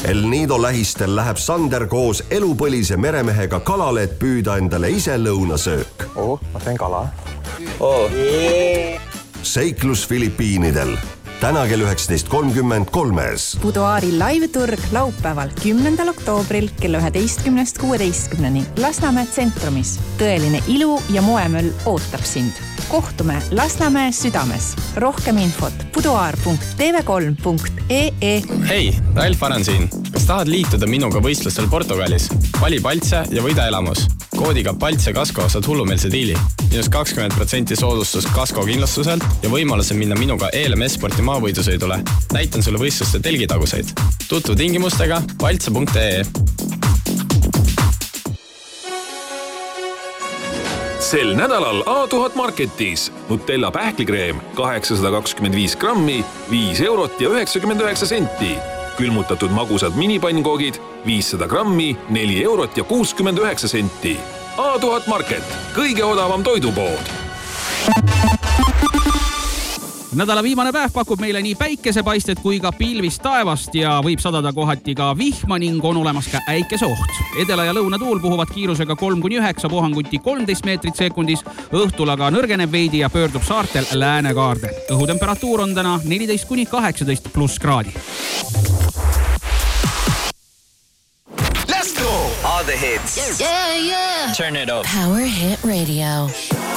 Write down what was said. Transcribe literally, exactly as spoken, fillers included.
El Nido lähistel läheb Sander koos elupõlise meremehega kalale, et püüda endale ise lõunasöök. Oh, ma teen kala. Oh. Seiklus Filipiinidel. Täna kell üheksateist kolmkümmend kolmes. Buduaari live-turg laupäeval kümnendal oktoobril kell üheteistkümnest kuueteistkümneni Lasnamäe tsentromis. Tõeline ilu ja moemöll ootab sind. Kohtume Lasnamäe südames. Rohkem infot buduaar punkt t v kolm punkt e e. Hei, Ralf Aran siin. Kas tahad liituda minuga võistlustel Portugalis? Vali Paltse ja võida elamus. Koodiga Paltse Kasko saad hullumeelse diili. Minus kakskümmend protsenti soodustus Kasko kindlustuselt ja võimaluse minna minuga E L M S-sporti maavõidusõidule. Näitan sulle võistluste telgitaguseid. Tutvu tingimustega paltse punkt e e. Sel nädalal A tuhat Marketis Nutella pähklikreem kaheksasada kakskümmend viis grammi, viis eurot ja üheksakümmend üheksa senti. Külmutatud magusad minipannkogid viissada grammi, neli eurot ja kuuskümmend üheksa senti. A tuhat Market, kõige odavam toidupood. Nädala viimane päev pakub meile nii päikesepaistet kui ka pilvist taevast ja võib sadada kohati ka vihma ning on olemas ka äikeseoht. Edela- ja lõunatuul puhuvad kiirusega kolm kuni üheksa puhanguti kolmteist meetrit sekundis, õhtul aga nõrgeneb veidi ja pöördub saartel läänekaarde. Õhutemperatuur on täna neliteist kuni kaheksateist pluss kraadi. Let's go! All the hits. Yeah, yeah. Turn it up. Power Hit Radio.